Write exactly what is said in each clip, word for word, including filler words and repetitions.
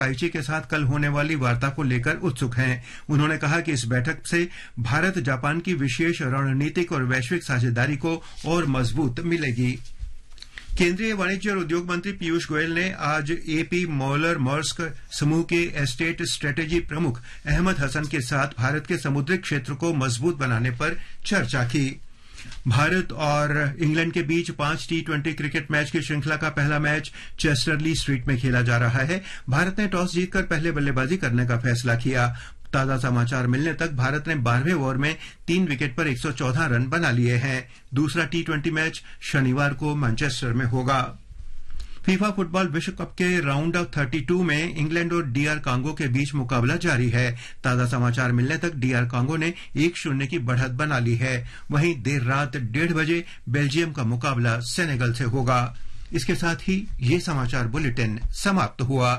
Takaichi के साथ कल होने वाली वार्ता को लेकर उत्सुक हैं। उन्होंने कहा कि इस बैठक से भारत जापान की विशेष रणनीतिक और वैश्विक साझेदारी को और मजबूत मिलेगी। केंद्रीय वाणिज्य और उद्योग मंत्री पीयूष गोयल ने आज एपी मॉलर मर्स्क समूह के एस्टेट स्ट्रेटेजी प्रमुख अहमद हसन के साथ भारत के समुद्री क्षेत्र को मजबूत बनाने पर चर्चा की। भारत और इंग्लैंड के बीच पांच टी ट्वेंटी क्रिकेट मैच की श्रृंखला का पहला मैच चेस्टरली स्ट्रीट में खेला जा रहा है। भारत ने टॉस जीतकर पहले बल्लेबाजी करने का फैसला किया। ताजा समाचार मिलने तक भारत ने बारहवें ओवर में तीन विकेट पर एक सौ चौदह रन बना लिए हैं। दूसरा टी ट्वेंटी मैच शनिवार को मैनचेस्टर में होगा। फीफा फुटबॉल विश्व कप के राउंड ऑफ बत्तीस में इंग्लैंड और डीआर कांगो के बीच मुकाबला जारी है। ताजा समाचार मिलने तक डीआर कांगो ने एक शून्य की बढ़त बना ली है। वहीं देर रात डेढ़ बजे बेल्जियम का मुकाबला सेनेगल से होगा। इसके साथ ही ये समाचार बुलेटिन समाप्त हुआ।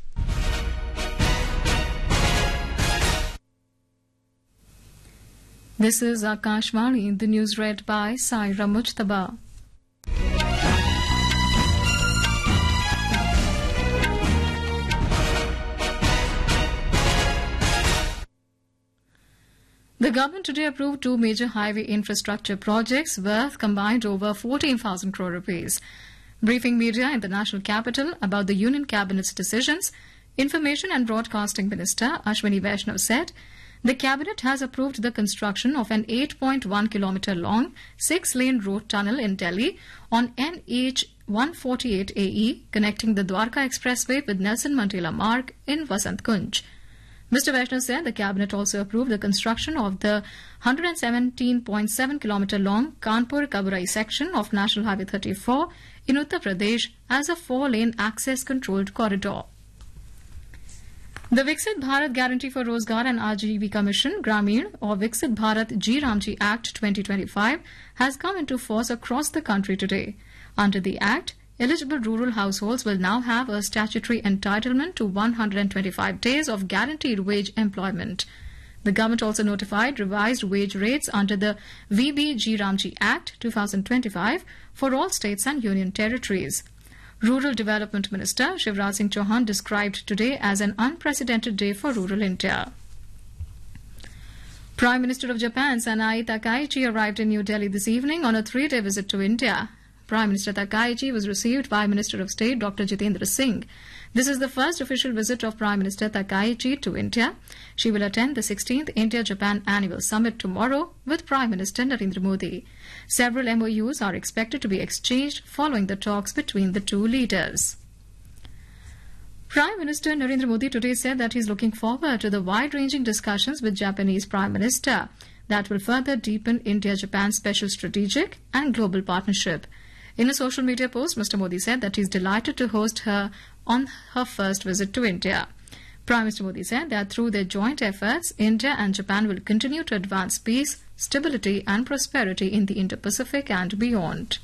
This is Akashvani, the news read by Saira Mujtaba. The government today approved two major highway infrastructure projects worth combined over fourteen thousand crore rupees. Briefing media in the national capital about the Union Cabinet's decisions, Information and Broadcasting Minister Ashwini Vaishnaw said the Cabinet has approved the construction of an eight point one kilometre long six-lane road tunnel in Delhi on N H one forty-eight A E connecting the Dwarka Expressway with Nelson Mandela Marg in Vasant Kunj. Mister Vaishnaw said the Cabinet also approved the construction of the one hundred seventeen point seven kilometre long Kanpur-Kaburai section of National Highway thirty-four in Uttar Pradesh as a four-lane access-controlled corridor. The Viksit Bharat Guarantee for Rozgar and Ajivika Mission Grameen or Viksit Bharat G Ramji Act twenty twenty-five has come into force across the country today. Under the Act, eligible rural households will now have a statutory entitlement to one hundred twenty-five days of guaranteed wage employment. The government also notified revised wage rates under the V B G Ramji Act twenty twenty-five for all states and union territories. Rural Development Minister Shivraj Singh Chauhan described today as an unprecedented day for rural India. Prime Minister of Japan Sanae Takaichi arrived in New Delhi this evening on a three-day visit to India. Prime Minister Takaichi was received by Minister of State Doctor Jitendra Singh. This is the first official visit of Prime Minister Takaichi to India. She will attend the sixteenth India-Japan Annual Summit tomorrow with Prime Minister Narendra Modi. Several M O Us are expected to be exchanged following the talks between the two leaders. Prime Minister Narendra Modi today said that he is looking forward to the wide-ranging discussions with Japanese Prime Minister that will further deepen India-Japan special strategic and global partnership. In a social media post, Mister Modi said that he is delighted to host her on her first visit to India. Prime Minister Modi said that through their joint efforts, India and Japan will continue to advance peace, stability and prosperity in the Indo-Pacific and beyond.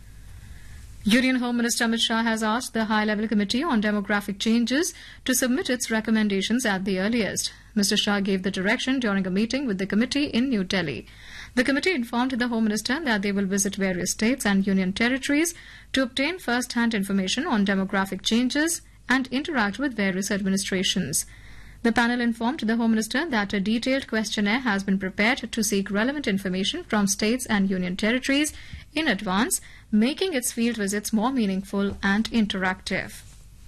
Union Home Minister Amit Shah has asked the High-Level Committee on Demographic Changes to submit its recommendations at the earliest. Mister Shah gave the direction during a meeting with the committee in New Delhi. The committee informed the Home Minister that they will visit various states and union territories to obtain first-hand information on demographic changes and interact with various administrations. The panel informed the Home Minister that a detailed questionnaire has been prepared to seek relevant information from states and union territories in advance, making its field visits more meaningful and interactive.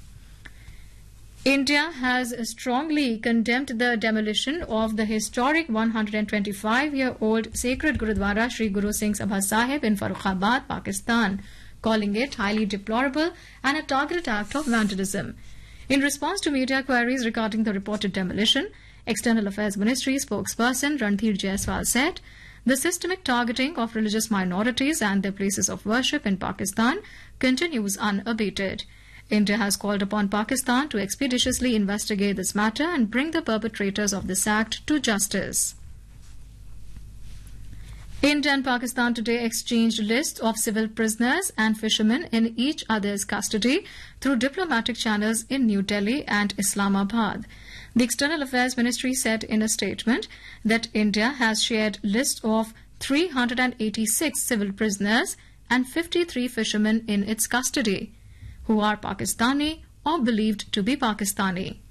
India has strongly condemned the demolition of the historic one hundred twenty-five-year-old sacred Gurudwara Sri Guru Singh Sabha Sahib in Farrukhabad, Pakistan, calling it highly deplorable and a targeted act of vandalism. In response to media queries regarding the reported demolition, External Affairs Ministry spokesperson Ranveer Jaiswal said, the systemic targeting of religious minorities and their places of worship in Pakistan continues unabated. India has called upon Pakistan to expeditiously investigate this matter and bring the perpetrators of this act to justice. India and Pakistan today exchanged lists of civil prisoners and fishermen in each other's custody through diplomatic channels in New Delhi and Islamabad. The External Affairs Ministry said in a statement that India has shared lists of three hundred eighty-six civil prisoners and fifty-three fishermen in its custody, who are Pakistani or believed to be Pakistani.